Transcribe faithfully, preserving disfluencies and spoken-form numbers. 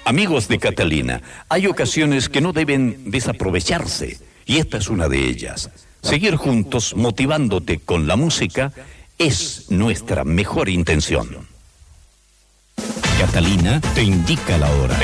Amigos de Catalina, hay ocasiones que no deben desaprovecharse, y esta es una de ellas. Seguir juntos motivándote con la música es nuestra mejor intención. Catalina te indica la hora.